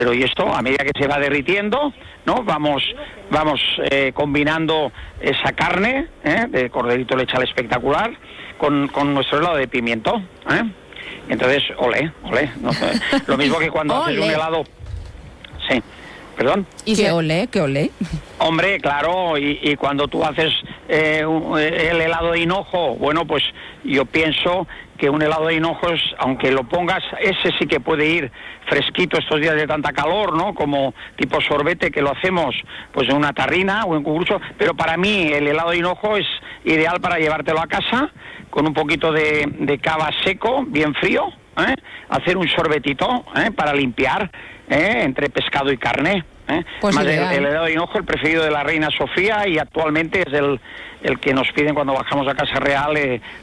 Pero y esto, a medida que se va derritiendo, ¿no? Vamos combinando esa carne, de corderito lechal espectacular, con nuestro helado de pimiento, Entonces, olé, ¿no? Lo mismo que cuando haces un helado... Sí, perdón. ¿Y qué olé? Hombre, claro, y cuando tú haces el helado de hinojo, bueno, pues yo pienso que un helado de hinojos, aunque lo pongas, ese sí que puede ir fresquito estos días de tanta calor, ¿no? Como tipo sorbete, que lo hacemos pues en una tarrina o en cucurucho, pero para mí el helado de hinojo es ideal para llevártelo a casa con un poquito de cava seco, bien frío, hacer un sorbetito para limpiar entre pescado y carne. Pues más el helado de hinojo, el preferido de la reina Sofía, y actualmente es el que nos piden cuando bajamos a Casa Real,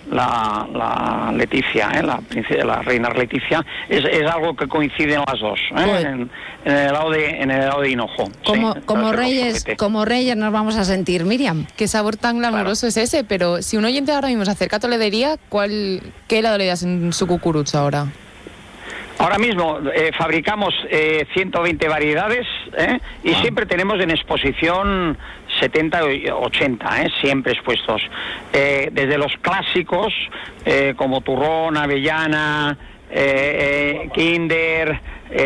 la Leticia, la reina Leticia. Es algo que coinciden las dos, en el helado de hinojo. Como reyes nos vamos a sentir, Miriam. Qué sabor tan glamuroso es ese, pero si un oyente ahora mismo se acerca a Toledería, ¿qué helado le das en su cucurucho ahora? Ahora mismo fabricamos 120 variedades y siempre tenemos en exposición 70 o 80, siempre expuestos. Desde los clásicos como turrón, avellana, Kinder,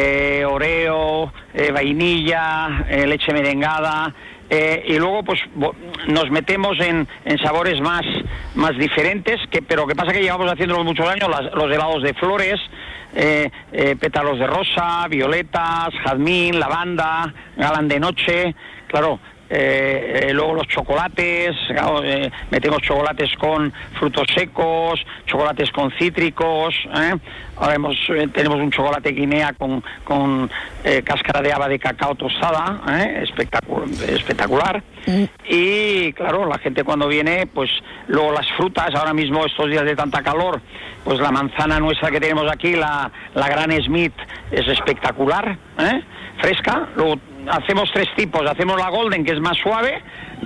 Oreo, vainilla, leche merengada. Y luego pues nos metemos en sabores más diferentes, pero que pasa que llevamos haciéndolo muchos años, los helados de flores, pétalos de rosa, violetas, jazmín, lavanda, galán de noche, claro. Luego los chocolates, metemos chocolates con frutos secos, chocolates con cítricos, ahora tenemos un chocolate guinea con cáscara de haba de cacao tostada, espectacular. Y claro, la gente cuando viene, pues luego las frutas, ahora mismo estos días de tanta calor, pues la manzana nuestra que tenemos aquí, la Gran Smith, es espectacular, fresca. Luego hacemos 3 tipos, hacemos la Golden, que es más suave,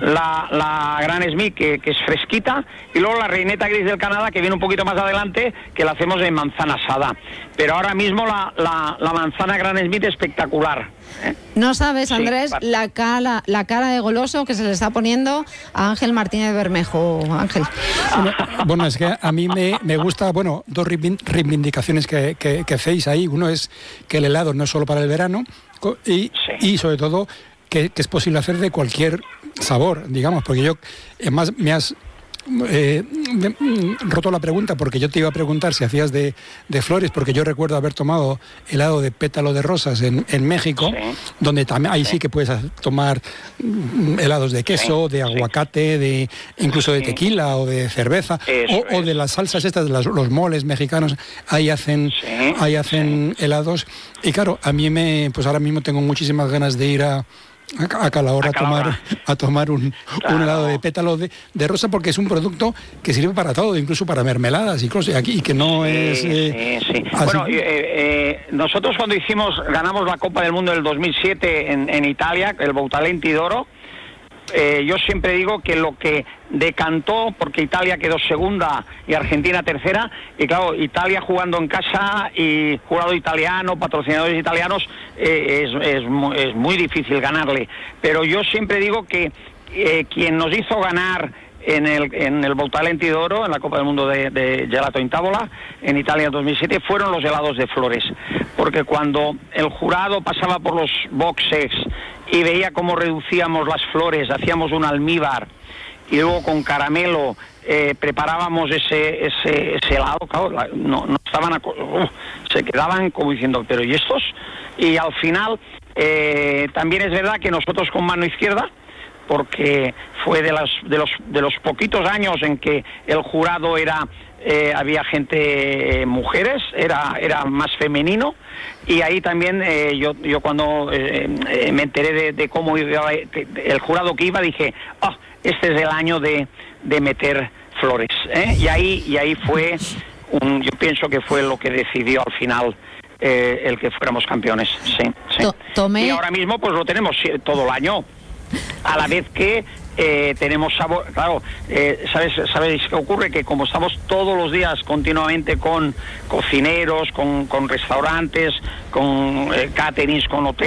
la Gran Smith, que es fresquita, y luego la Reineta Gris del Canadá, que viene un poquito más adelante, que la hacemos en manzana asada. Pero ahora mismo la manzana Gran Smith espectacular. No sabes, Andrés, sí, la cara de goloso que se le está poniendo a Ángel Martínez Bermejo. Ángel. Bueno, es que a mí me gusta, dos reivindicaciones que hacéis ahí. Uno es que el helado no es solo para el verano y sobre todo que es posible hacer de cualquier sabor, digamos, porque yo, además me has roto la pregunta, porque yo te iba a preguntar si hacías de flores, porque yo recuerdo haber tomado helado de pétalo de rosas en México, donde también ahí sí que puedes tomar helados de queso, de aguacate, incluso de tequila o de cerveza, o de las salsas estas, de los moles mexicanos, ahí hacen helados. Y claro, a mí pues ahora mismo tengo muchísimas ganas de ir a Calahorra a tomar un helado de pétalo de rosa, porque es un producto que sirve para todo, incluso para mermeladas y que no es... Bueno, nosotros cuando ganamos la Copa del Mundo del 2007 en Italia, el Boutalenti d'Oro, yo siempre digo que lo que decantó, porque Italia quedó segunda y Argentina tercera, y claro, Italia jugando en casa y jurado italiano, patrocinadores italianos, es muy difícil ganarle. Pero yo siempre digo que quien nos hizo ganar en el Boutalenti d'Oro, en la Copa del Mundo de Gelato in Tavola, en Italia en 2007, fueron los helados de flores. Porque cuando el jurado pasaba por los boxes y veía cómo reducíamos las flores, hacíamos un almíbar, y luego con caramelo preparábamos ese helado, claro, no estaban se quedaban como diciendo, pero ¿y estos? Y al final también es verdad que nosotros con mano izquierda, porque fue de los poquitos años en que el jurado había gente, mujeres, era más femenino, y ahí también yo cuando me enteré de cómo iba el jurado que iba, dije, este es el año de meter flores, y ahí fue yo pienso que fue lo que decidió al final el que fuéramos campeones. Sí. Y ahora mismo pues lo tenemos todo el año, a la vez que tenemos sabor, claro, ¿sabéis qué ocurre? Que como estamos todos los días continuamente con cocineros, con restaurantes, con caterings, con hoteles,